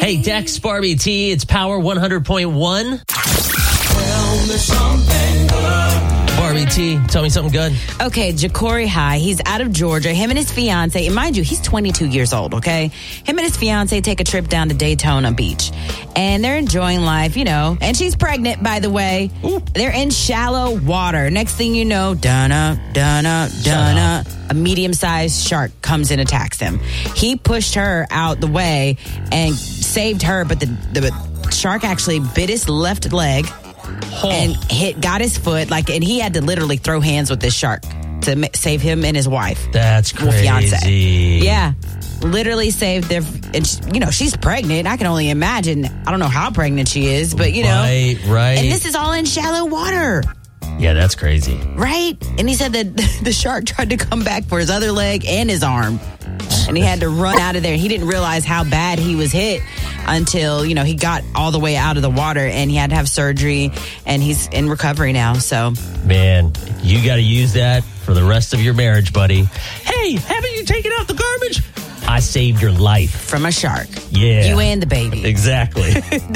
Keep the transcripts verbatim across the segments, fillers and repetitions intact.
Hey, Dex, Barbie T, it's Power one hundred point one. Tell me something good. Barbie T, tell me something good. Okay, Ja'Cory High, he's out of Georgia. Him and his fiance, and mind you, he's twenty-two years old, okay? Him and his fiance take a trip down to Daytona Beach. And they're enjoying life, you know. And she's pregnant, by the way. Ooh. They're in shallow water. Next thing you know, dunna, dunna, dunna. A medium-sized shark comes and attacks them. He pushed her out the way and saved her, but the, the shark actually bit his left leg. Oh. And hit, got his foot, like, and he had to literally throw hands with this shark to ma- save him and his wife. That's crazy. Fiance. Yeah, literally saved their. And she, you know, she's pregnant. I can only imagine. I don't know how pregnant she is, but you know, right, right. And this is all in shallow water. Yeah, that's crazy. Right? And he said that the shark tried to come back for his other leg and his arm. And he had to run out of there. He didn't realize how bad he was hit until, you know, he got all the way out of the water and he had to have surgery and he's in recovery now. So, man, you got to use that for the rest of your marriage, buddy. Hey, haven't you taken out the garbage? I saved your life. From a shark. Yeah. You and the baby. Exactly.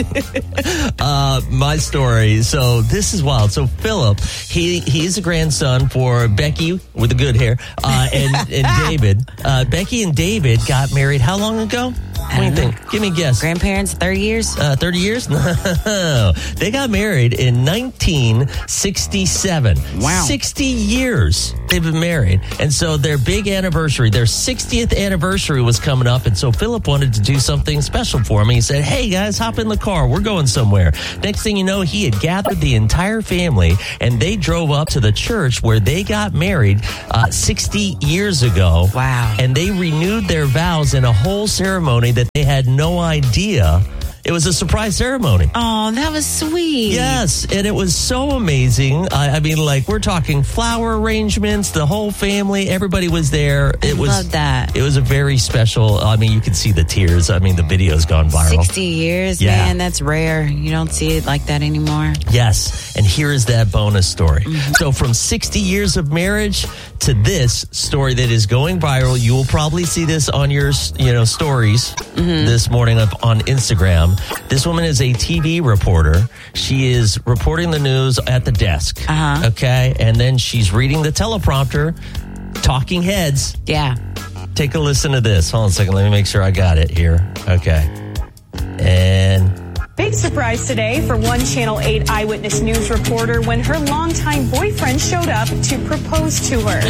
uh, my story. So this is wild. So Philip, he he's a grandson for Becky with the good hair uh, and, and David. Uh, Becky and David got married how long ago? What do you think? Give me a guess. Grandparents, thirty years? Uh, thirty years? No. They got married in nineteen sixty-seven. Wow. sixty years they've been married. And so their big anniversary, their sixtieth anniversary was coming up. And so Philip wanted to do something special for him. He said, hey, guys, hop in the car. We're going somewhere. Next thing you know, he had gathered the entire family and they drove up to the church where they got married uh, sixty years ago. Wow. And they renewed their vows in a whole ceremony that they had no idea. It was a surprise ceremony. Oh, that was sweet. Yes, and it was so amazing. I, I mean, like, we're talking flower arrangements, the whole family, everybody was there. I It was love that. It was a very special, I mean, you can see the tears. I mean, the video's gone viral. sixty years, Yeah. man, that's rare. You don't see it like that anymore. Yes, and here is that bonus story. Mm-hmm. So from sixty years of marriage to this story that is going viral, you will probably see this on your, you know, stories Mm-hmm. this morning up on Instagram. This woman is a T V reporter. She is reporting the news at the desk. Uh-huh. Okay, and then she's reading the teleprompter, talking heads. Yeah. Take a listen to this. Hold on a second. Let me make sure I got it here. Okay. And... Big surprise today for one Channel eight Eyewitness News reporter when her longtime boyfriend showed up to propose to her.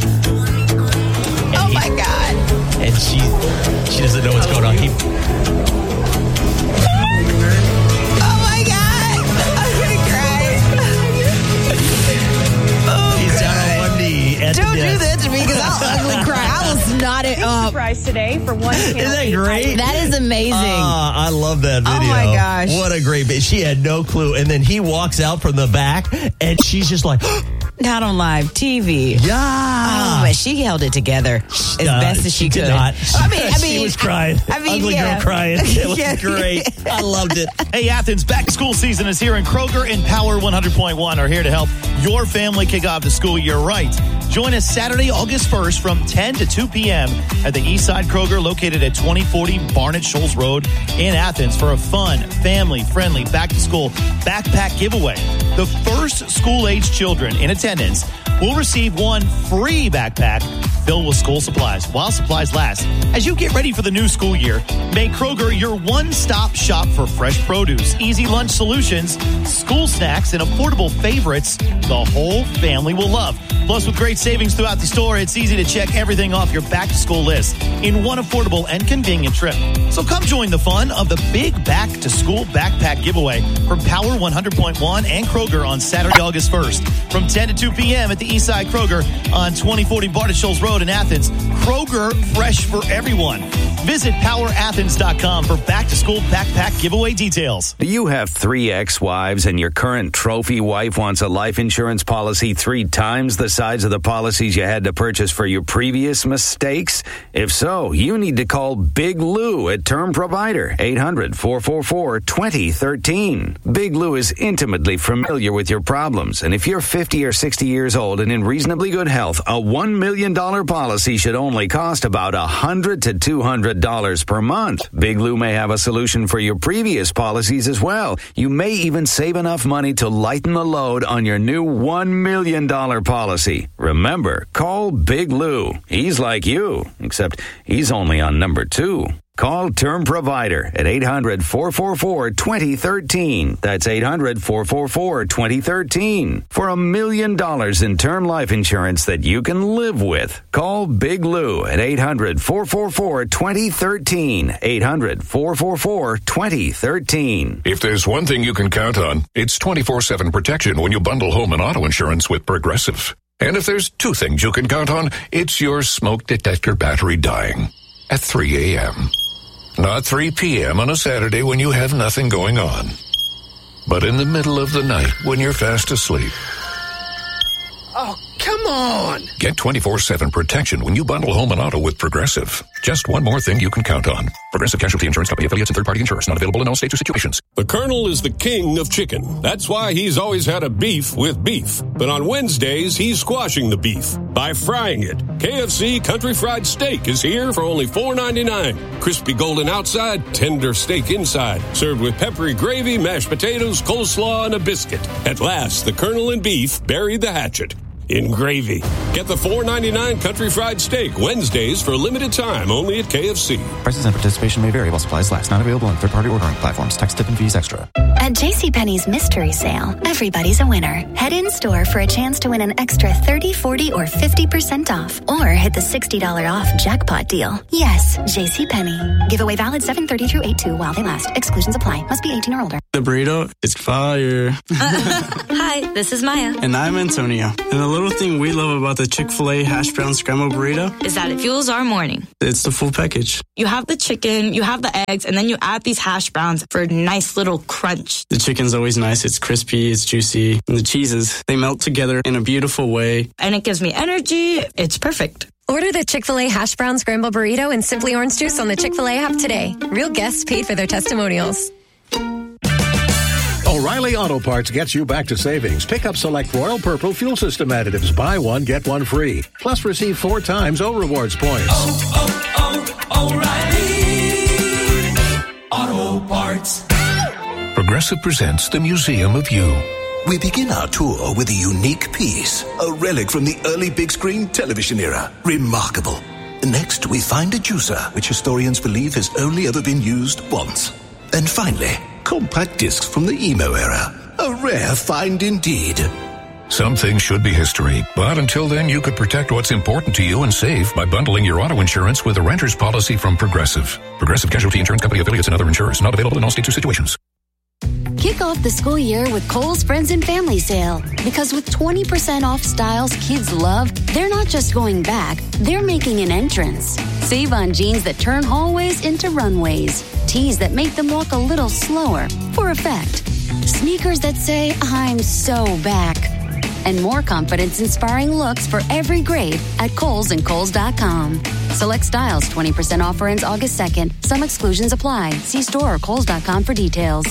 Oh, my God. And she she doesn't know what's going on. He, Oh, my God. I'm going to cry. Oh, he's down on one knee at Don't the do desk. that to me because I'll ugly cry. I will snot it Big up. surprise today for one Channel Isn't that eight great? Eyewitness- That is amazing. Ah, I love that Oh, video. my gosh. What a great bit. She had no clue. And then he walks out from the back and she's just like, Not on live T V. yeah. Oh, but she held it together as Uh, best as she, did could. not. I mean, I she mean, was crying. I mean, Ugly yeah. girl crying. It was Yeah. great. I loved it. Hey, Athens, back to school season is here, and Kroger and Power one hundred point one are here to help your family kick off the school year right. Join us Saturday, August first from ten to two p.m. at the Eastside Kroger located at twenty forty Barnett Shoals Road in Athens for a fun, family-friendly back-to-school backpack giveaway. The first school-age children in attendance will receive one free backpack filled with school supplies while supplies last. As you get ready for the new school year, make Kroger your one-stop shop for fresh produce, easy lunch solutions, school snacks, and affordable favorites the whole family will love. Plus, with great savings throughout the store, it's easy to check everything off your back-to-school list in one affordable and convenient trip. So come join the fun of the big back-to-school backpack giveaway from Power one hundred point one and Kroger on Saturday, August first from ten to two p.m. at the Eastside Kroger on twenty forty Barnett Shoals Road in Athens. Kroger, fresh for everyone. Visit power athens dot com for back-to-school backpack giveaway details. Do you have three ex-wives and your current trophy wife wants a life insurance policy three times the size of the policies you had to purchase for your previous mistakes? If so, you need to call Big Lou at Term Provider, eight hundred, four four four, two zero one three. Big Lou is intimately familiar with your problems, and if you're fifty or sixty years old old and in reasonably good health, a one million dollars policy should only cost about one hundred to two hundred dollars per month. Big Lou may have a solution for your previous policies as well. You may even save enough money to lighten the load on your new one million dollars policy. Remember, call Big Lou. He's like you, except he's only on number two. Call Term Provider at eight hundred, four four four, two zero one three. That's eight hundred, four four four, two zero one three. For a million dollars in term life insurance that you can live with. Call Big Lou at eight hundred, four four four, two zero one three. eight hundred, four four four, two zero one three. If there's one thing you can count on, it's twenty-four seven protection when you bundle home and auto insurance with Progressive. And if there's two things you can count on, it's your smoke detector battery dying at three a.m. Not three p.m. on a Saturday when you have nothing going on, but in the middle of the night when you're fast asleep. Oh, come on! Get twenty-four seven protection when you bundle home and auto with Progressive. Just one more thing you can count on. Progressive Casualty Insurance Company affiliates and third-party insurers. Not available in all states or situations. The Colonel is the king of chicken. That's why he's always had a beef with beef. But on Wednesdays, he's squashing the beef by frying it. K F C Country Fried Steak is here for only four ninety-nine. Crispy golden outside, tender steak inside. Served with peppery gravy, mashed potatoes, coleslaw, and a biscuit. At last, the Colonel and beef buried the hatchet in gravy. Get the four ninety-nine Country Fried Steak Wednesdays for a limited time only at K F C. Prices and participation may vary while supplies last. Not available on third-party ordering platforms. Tax, tip, and fees extra. At JCPenney's Mystery Sale, everybody's a winner. Head in-store for a chance to win an extra thirty, forty, or fifty percent off. Or hit the sixty dollars off jackpot deal. Yes, JCPenney. Giveaway valid seven thirty through eight two while they last. Exclusions apply. Must be eighteen or older. The burrito is fire. Hi, this is Maya. And I'm Antonio. And the little thing we love about the Chick-fil-A hash brown scramble burrito is that it fuels our morning. It's the full package. You have the chicken, you have the eggs, and then you add these hash browns for a nice little crunch. The chicken's always nice. It's crispy, it's juicy. And the cheeses, they melt together in a beautiful way. And it gives me energy. It's perfect. Order the Chick-fil-A hash brown scramble burrito and Simply Orange Juice on the Chick-fil-A app today. Real guests paid for their testimonials. O'Reilly Auto Parts gets you back to savings. Pick up select Royal Purple fuel system additives. Buy one, get one free. Plus receive four times O Rewards points. Oh, oh, oh, O'Reilly Auto Parts. Progressive presents the Museum of You. We begin our tour with a unique piece, a relic from the early big screen television era. Remarkable. Next, we find a juicer, which historians believe has only ever been used once. And finally, compact discs from the emo era. A rare find indeed. Some things should be history, but until then, you could protect what's important to you and save by bundling your auto insurance with a renter's policy from Progressive. Progressive Casualty Insurance Company affiliates and other insurers. Not available in all states or situations. Kick off the school year with Kohl's Friends and Family Sale. Because with twenty percent off styles kids love, they're not just going back, they're making an entrance. Save on jeans that turn hallways into runways. Tees that make them walk a little slower, for effect. Sneakers that say, I'm so back. And more confidence-inspiring looks for every grade at Kohl's and Kohl's dot com. Select styles, twenty percent offer ends August second. Some exclusions apply. See store or Kohl's dot com for details.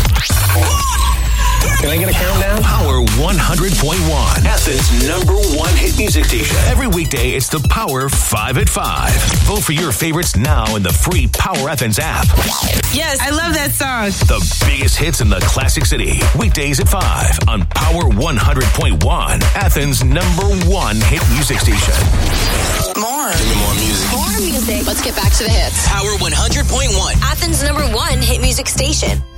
Can I get a countdown? Power one hundred point one. Athens' number one hit music station. Every weekday, it's the Power five at five. Vote for your favorites now in the free Power Athens app. Yes, I love that song. The biggest hits in the Classic City. Weekdays at five on Power one hundred point one. Athens' number one hit music station. More. Give me more music. More music. Let's get back to the hits. Power one hundred point one. Athens' number one hit music station.